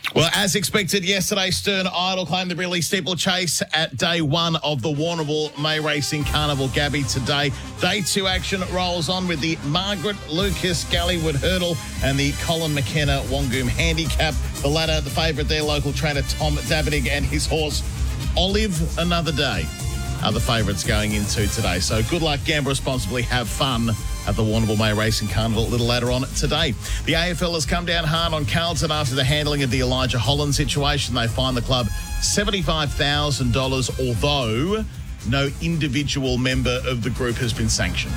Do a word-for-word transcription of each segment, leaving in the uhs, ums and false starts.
Well, as expected yesterday, Stern Idol claimed the Ridley Steeplechase at day one of the Warrnambool May Racing Carnival. Gabby, today, day two action rolls on with the Margaret Lucas Galleywood Hurdle and the Colin McKenna Wangoom Handicap. The latter, the favourite there, local trainer Tom Davidig and his horse Olive Another Day are the favourites going into today. So good luck, gamble responsibly, have fun at the Warrnambool May Racing Carnival a little later on today. The A F L has come down hard on Carlton after the handling of the Elijah Holland situation. They fined the club seventy-five thousand dollars, although no individual member of the group has been sanctioned.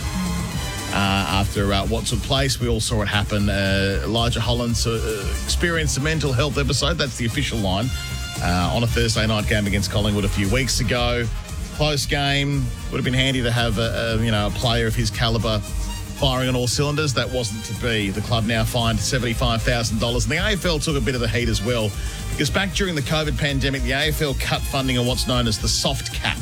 Uh, after uh, what took place, we all saw it happen. Uh, Elijah Holland uh, experienced a mental health episode. That's the official line. Uh, on a Thursday night game against Collingwood a few weeks ago. Close game. Would have been handy to have a, a you know a player of his calibre firing on all cylinders. That wasn't to be. The club now fined seventy-five thousand dollars. And the A F L took a bit of the heat as well, because back during the COVID pandemic, the A F L cut funding on what's known as the soft cap.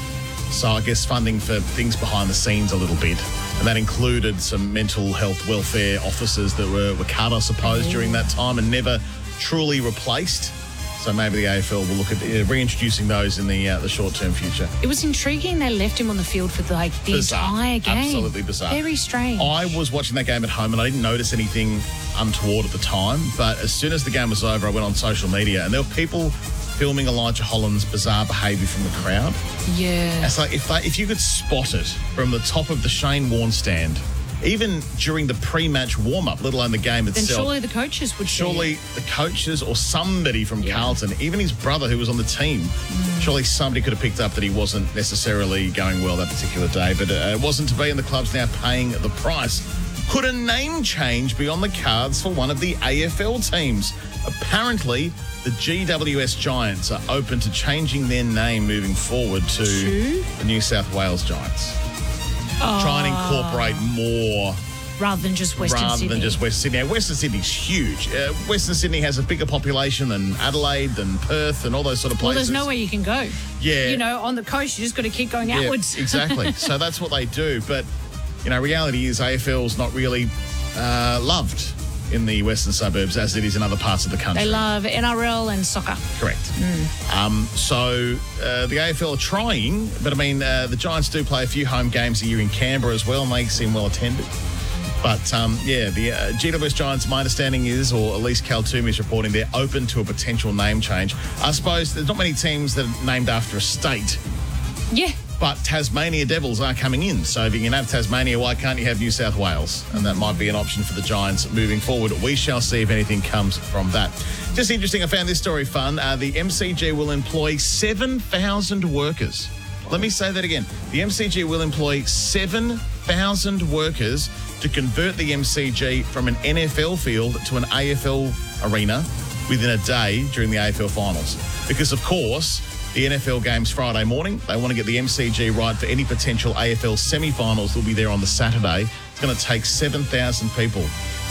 So I guess funding for things behind the scenes a little bit. And that included some mental health welfare officers that were, were cut, I suppose, mm. during that time and never truly replaced. So maybe the A F L will look at uh, reintroducing those in the uh, the short-term future. It was intriguing they left him on the field for like the bizarre. entire game. Absolutely bizarre. Very strange. I was watching that game at home and I didn't notice anything untoward at the time. But as soon as the game was over, I went on social media and there were people filming Elijah Holland's bizarre behaviour from the crowd. Yeah. It's like if they, if you could spot it from the top of the Shane Warne stand, even during the pre-match warm-up, let alone the game itself. Then surely the coaches would Surely see the coaches or somebody from yeah. Carlton, even his brother who was on the team, mm. surely somebody could have picked up that he wasn't necessarily going well that particular day. But uh, it wasn't to be, and the club's now paying the price. Could a name change be on the cards for one of the A F L teams? Apparently, the G W S Giants are open to changing their name moving forward to True. the New South Wales Giants. Oh. Try and incorporate more rather than just Western rather Sydney. than just Western Sydney. Now, Western Sydney's huge. Uh, Western Sydney has a bigger population than Adelaide, than Perth, and all those sort of places. Well, there's nowhere you can go. Yeah. You know, on the coast, you just got to keep going yeah, outwards. Exactly. So that's what they do. But, you know, reality is A F L's not really uh, loved in the western suburbs as it is in other parts of the country. They love N R L and soccer. Correct. Mm. Um, so uh, the A F L are trying, but I mean, uh, the Giants do play a few home games a year in Canberra as well, and they seem well attended. But, um, yeah, the uh, G W S Giants, my understanding is, or at least Cal Toomey is reporting, they're open to a potential name change. I suppose there's not many teams that are named after a state. Yeah. But Tasmania Devils are coming in. So if you can have Tasmania, why can't you have New South Wales? And that might be an option for the Giants moving forward. We shall see if anything comes from that. Just interesting, I found this story fun. Uh, the M C G will employ seven thousand workers. Let me say that again. The M C G will employ seven thousand workers to convert the M C G from an N F L field to an A F L arena within a day during the A F L finals. Because, of course, the N F L game's Friday morning. They want to get the M C G right for any potential A F L semi-finals. They'll be there on the Saturday. It's going to take seven thousand people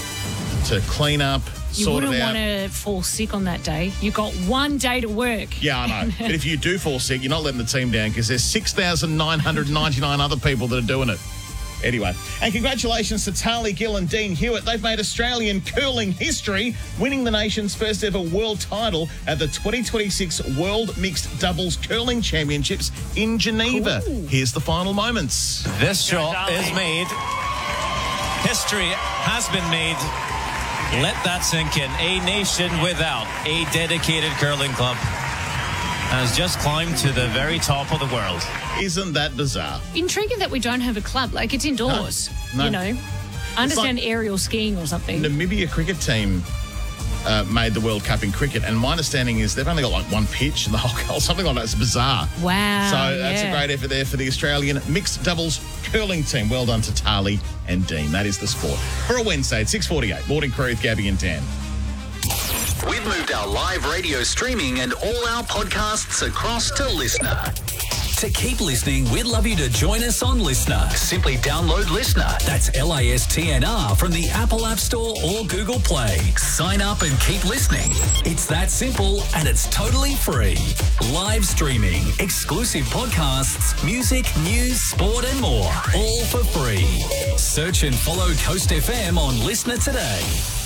to clean up, you sort it wouldn't out. want to fall sick on that day. You've got one day to work. Yeah, I know. But if you do fall sick, you're not letting the team down because there's six thousand nine hundred ninety-nine other people that are doing it. Anyway, and congratulations to Tali Gill and Dean Hewitt. They've made Australian curling history, winning the nation's first ever world title at the twenty twenty-six World Mixed Doubles Curling Championships in Geneva. Cool. Here's the final moments. This shot is made. History has been made. Let that sink in. A nation without a dedicated curling club has just climbed to the very top of the world. Isn't that bizarre? Intriguing that we don't have a club. Like, it's indoors. No, no. You know, I understand like aerial skiing or something. Namibia cricket team uh, made the World Cup in cricket, and my understanding is they've only got like one pitch in the whole goal, something like that. It's bizarre. Wow. So that's yeah. a great effort there for the Australian mixed doubles curling team. Well done to Tali and Dean. That is the sport. For a Wednesday at six forty-eight, Morning Crew with Gabby and Dan. We've moved our live radio streaming and all our podcasts across to Listener. To keep listening, we'd love you to join us on Listener. Simply download Listener. That's L I S T N R from the Apple App Store or Google Play. Sign up and keep listening. It's that simple and it's totally free. Live streaming, exclusive podcasts, music, news, sport and more. All for free. Search and follow Coast F M on Listener today.